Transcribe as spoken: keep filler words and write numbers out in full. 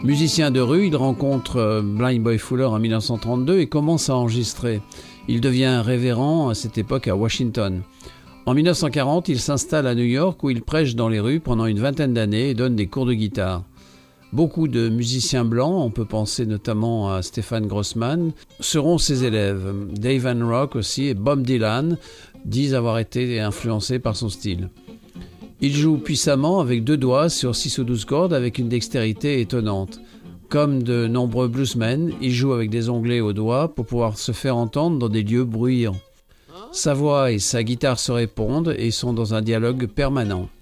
Musicien de rue, il rencontre Blind Boy Fuller en mille neuf cent trente-deux et commence à enregistrer. Il devient révérend à cette époque à Washington. En mille neuf cent quarante, il s'installe à New York où il prêche dans les rues pendant une vingtaine d'années et donne des cours de guitare. Beaucoup de musiciens blancs, on peut penser notamment à Stephen Grossman, seront ses élèves. Dave Van Rock aussi et Bob Dylan disent avoir été influencés par son style. Il joue puissamment avec deux doigts sur six ou douze cordes avec une dextérité étonnante. Comme de nombreux bluesmen, il joue avec des onglets aux doigts pour pouvoir se faire entendre dans des lieux bruyants. Sa voix et sa guitare se répondent et sont dans un dialogue permanent.